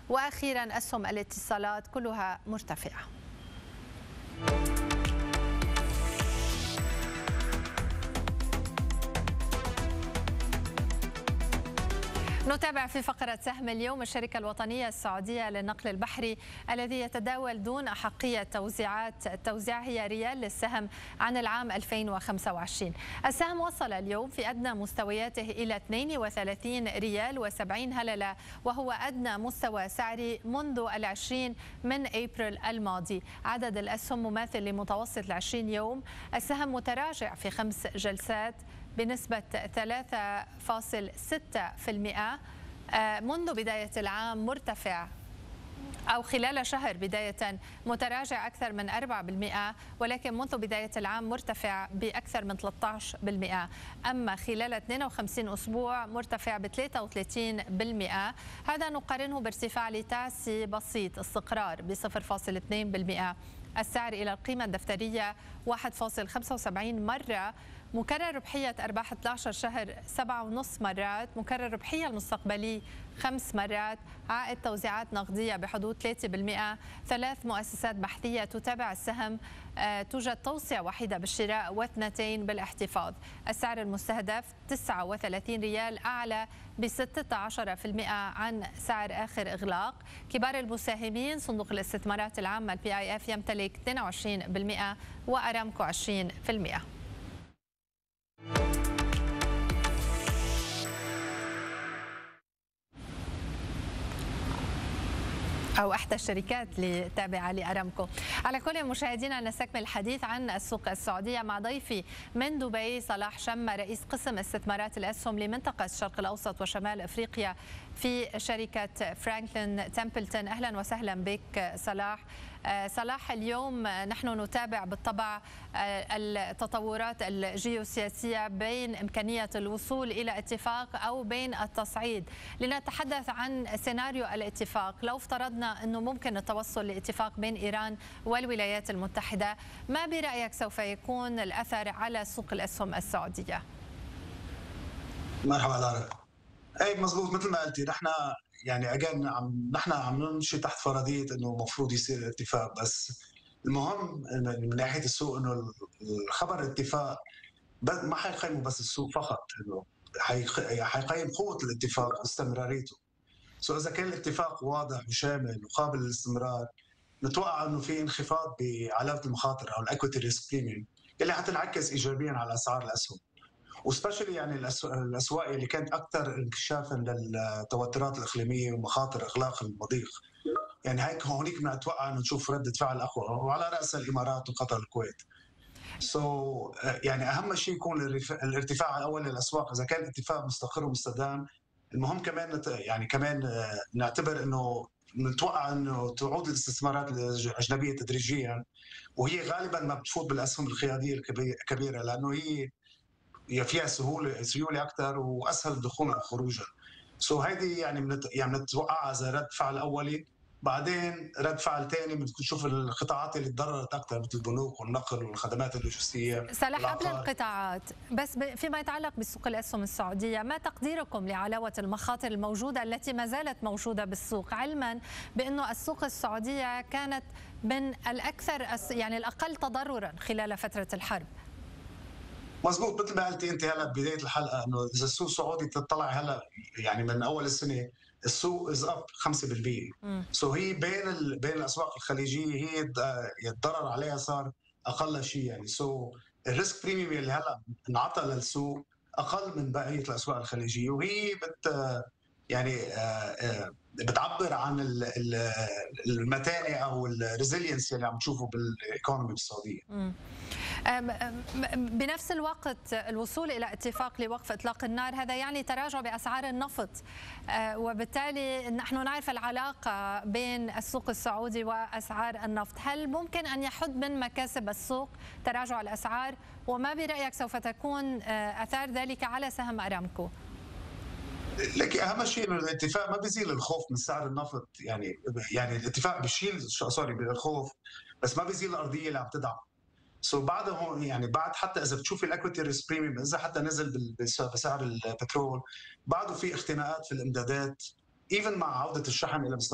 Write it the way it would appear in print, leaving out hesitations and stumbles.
وأخيرا أسهم الاتصالات كلها مرتفعة. نتابع في فقرة سهم اليوم الشركة الوطنية السعودية للنقل البحري الذي يتداول دون أحقية توزيعات. التوزيع هي ريال للسهم عن العام 2025. السهم وصل اليوم في أدنى مستوياته إلى 32 ريال و70 هللة، وهو أدنى مستوى سعري منذ 20 من أبريل الماضي. عدد الأسهم مماثل لمتوسط 20 يوم. السهم متراجع في 5 جلسات بنسبة 3.6%. منذ بداية العام مرتفع، أو خلال شهر بداية متراجع أكثر من 4%، ولكن منذ بداية العام مرتفع بأكثر من 13%. أما خلال 52 أسبوع مرتفع ب 33%. هذا نقارنه بارتفاع لتعسي بسيط استقرار ب 0.2%. السعر إلى القيمة الدفترية 1.75 مرة. مكرر ربحية أرباح 12 شهر 7.5 مرات. مكرر ربحية المستقبلي 5 مرات. عائد توزيعات نقدية بحدود 3%. 3 مؤسسات بحثية تتابع السهم. توجد توصية واحدة بالشراء واثنتين بالاحتفاظ. السعر المستهدف 39 ريال، أعلى ب 16% عن سعر آخر إغلاق. كبار المساهمين صندوق الاستثمارات العامة PIF يمتلك 22% وأرامكو 20%. أو إحدى الشركات التابعة لأرامكو. على كل مشاهدينا نستكمل الحديث عن السوق السعودية مع ضيفي من دبي صلاح شمة، رئيس قسم استثمارات الأسهم لمنطقة الشرق الأوسط وشمال أفريقيا في شركة فرانكلين تمبلتون. أهلا وسهلا بك صلاح. صلاح، اليوم نحن نتابع بالطبع التطورات الجيوسياسية بين إمكانية الوصول إلى اتفاق أو بين التصعيد. لنتحدث عن سيناريو الاتفاق. لو افترضنا أنه ممكن التوصل لاتفاق بين إيران والولايات المتحدة، ما برأيك سوف يكون الأثر على سوق الأسهم السعودية؟ مرحبا لارا. اي مزبوط، مثل ما قلتي نحن يعني نحن عم نمشي تحت فرضيه انه المفروض يصير اتفاق، بس المهم من ناحيه السوق انه الخبر الاتفاق ما حيقيمه بس السوق فقط، انه حيقيم قوه الاتفاق واستمراريته. اذا كان الاتفاق واضح وشامل وقابل للاستمرار، نتوقع انه في انخفاض بعلاوه المخاطر او الايكويتي ريسك بريميوم اللي حتنعكس ايجابيا على اسعار الاسهم، وسبيشلي يعني الاسواق اللي كانت اكثر انكشافا للتوترات الاقليميه ومخاطر اغلاق المضيق. يعني هيك هونيك بنتوقع انه نشوف رده فعل اقوى، وعلى راس الامارات وقطر والكويت. يعني اهم شيء يكون الارتفاع الاول للاسواق. اذا كان الاتفاق مستقر ومستدام، المهم كمان يعني كمان نعتبر انه نتوقع انه تعود الاستثمارات الاجنبيه تدريجيا، وهي غالبا ما بتفوت بالاسهم القياديه الكبيره، لانه هي فيها سيوله اكثر واسهل دخولا وخروجا. هيدي يعني بنتوقعها زي رد فعل اولي، بعدين رد فعل ثاني بنشوف القطاعات اللي تضررت اكثر مثل البنوك والنقل والخدمات اللوجستيه. صلاح، قبل القطاعات بس فيما يتعلق بسوق الاسهم السعوديه، ما تقديركم لعلاوه المخاطر الموجوده التي ما زالت موجوده بالسوق، علما بانه السوق السعوديه كانت من الاكثر يعني الاقل تضررا خلال فتره الحرب؟ مزبوط، مثل ما قلتي انت هلا بدايه الحلقه، انه اذا السوق السعودي تطلع هلا يعني من اول السنه السوق از اب 5%. هي بين الاسواق الخليجيه هي الضرر عليها صار اقل شيء يعني. الريسك بريميوم اللي هلا انعطى للسوق اقل من بقيه الاسواق الخليجيه، وهي يعني بتعبر عن المتانه او الريزيلينس اللي عم نشوفه بالايكونومي السعوديه. بنفس الوقت الوصول إلى اتفاق لوقف إطلاق النار هذا يعني تراجع بأسعار النفط، وبالتالي نحن نعرف العلاقة بين السوق السعودي وأسعار النفط. هل ممكن أن يحد من مكاسب السوق تراجع الأسعار؟ وما برأيك سوف تكون آثار ذلك على سهم أرامكو؟ لكن اهم شيء انه الاتفاق ما بيزيل الخوف من سعر النفط، يعني الاتفاق بيشيل الخوف، بس ما بيزيل الارضيه اللي عم تدعم. بعد هون يعني بعد حتى اذا بتشوفي الاكويتي ريسك بريميوم اذا حتى نزل بسعر البترول، بعده في اختناقات في الامدادات، ايفن مع عوده الشحن الى